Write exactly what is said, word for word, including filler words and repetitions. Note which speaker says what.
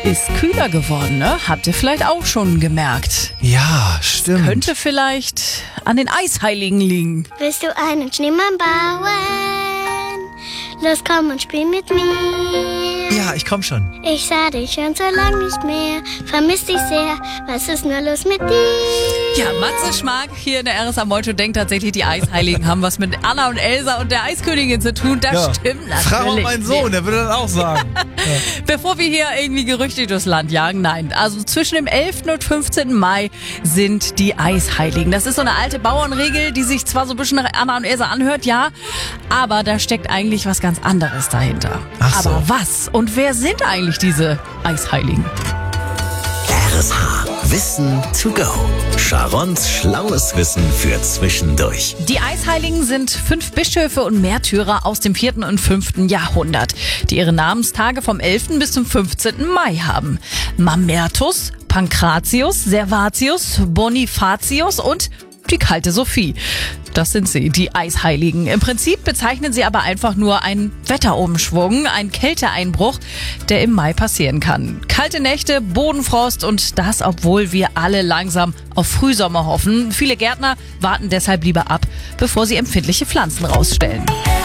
Speaker 1: ist kühler geworden, ne? Habt ihr vielleicht auch schon gemerkt.
Speaker 2: Ja, stimmt.
Speaker 1: Könnte vielleicht an den Eisheiligen liegen.
Speaker 3: Willst du einen Schneemann bauen? Los, komm und spiel mit mir.
Speaker 2: Ja, ich komm schon.
Speaker 3: Ich sah dich schon so lang nicht mehr, vermiss dich sehr. Was ist nur los mit dir?
Speaker 1: Ja, Matze Schmark hier in der R S A Moin Show denkt tatsächlich, die Eisheiligen haben was mit Anna und Elsa und der Eiskönigin zu tun. Das
Speaker 2: Ja.
Speaker 1: stimmt natürlich.
Speaker 2: Frag mal meinen Sohn, der würde das auch sagen.
Speaker 1: Bevor wir hier irgendwie Gerüchte durchs Land jagen, nein. Also zwischen dem elften und fünfzehnten Mai sind die Eisheiligen. Das ist so eine alte Bauernregel, die sich zwar so ein bisschen nach Anna und Elsa anhört, ja, aber da steckt eigentlich was ganz anderes dahinter.
Speaker 2: Ach so.
Speaker 1: Aber was und wer sind eigentlich diese Eisheiligen?
Speaker 4: R S H. Wissen to go. Sharons schlaues Wissen für zwischendurch.
Speaker 1: Die Eisheiligen sind fünf Bischöfe und Märtyrer aus dem vierten und fünften Jahrhundert, die ihre Namenstage vom elften bis zum fünfzehnten Mai haben. Mamertus, Pankratius, Servatius, Bonifatius und die kalte Sophie. Das sind sie, die Eisheiligen. Im Prinzip bezeichnen sie aber einfach nur einen Wetterumschwung, einen Kälteeinbruch, der im Mai passieren kann. Kalte Nächte, Bodenfrost und das, obwohl wir alle langsam auf Frühsommer hoffen. Viele Gärtner warten deshalb lieber ab, bevor sie empfindliche Pflanzen rausstellen.